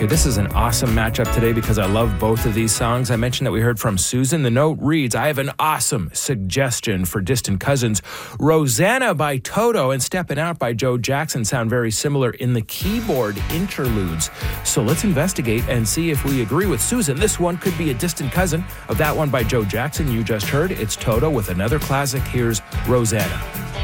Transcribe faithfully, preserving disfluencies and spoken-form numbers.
Okay, this is an awesome matchup today because I love both of these songs. I mentioned that we heard from Susan. The note reads, I have an awesome suggestion for Distant Cousins. Rosanna by Toto and Steppin' Out by Joe Jackson sound very similar in the keyboard interludes. So let's investigate and see if we agree with Susan. This one could be a distant cousin of that one by Joe Jackson you just heard. It's Toto with another classic. Here's Rosanna.